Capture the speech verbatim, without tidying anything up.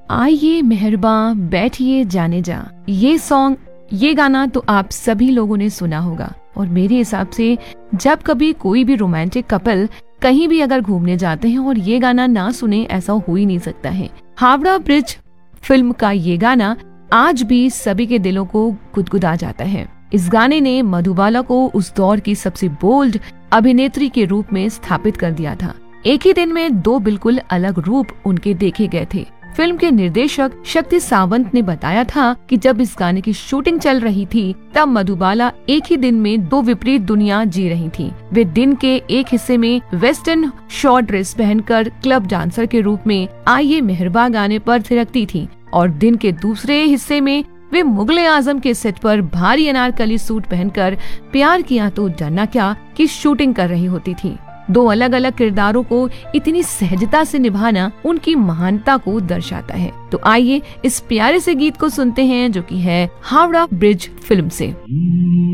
आइए मेहरबान बैठिए जाने जा, ये सॉन्ग ये गाना तो आप सभी लोगों ने सुना होगा। और मेरे हिसाब से जब कभी कोई भी रोमांटिक कपल कहीं भी अगर घूमने जाते हैं और ये गाना ना सुने, ऐसा हो ही नहीं सकता है। हावड़ा ब्रिज फिल्म का ये गाना आज भी सभी के दिलों को गुदगुदा जाता है। इस गाने ने मधुबाला को उस दौर की सबसे बोल्ड अभिनेत्री के रूप में स्थापित कर दिया था। एक ही दिन में दो बिल्कुल अलग रूप उनके देखे गए थे। फिल्म के निर्देशक शक्ति सावंत ने बताया था कि जब इस गाने की शूटिंग चल रही थी तब मधुबाला एक ही दिन में दो विपरीत दुनिया जी रही थी। वे दिन के एक हिस्से में वेस्टर्न शॉर्ट ड्रेस पहनकर क्लब डांसर के रूप में आइए मेहरबा गाने पर थिरकती थी और दिन के दूसरे हिस्से में वे मुगले आजम के सेट पर भारी अनारकली सूट पहनकर प्यार किया तो डरना क्या की शूटिंग कर रही होती थी। दो अलग अलग किरदारों को इतनी सहजता से निभाना उनकी महानता को दर्शाता है। तो आइए इस प्यारे से गीत को सुनते हैं जो कि है हावड़ा ब्रिज फिल्म से।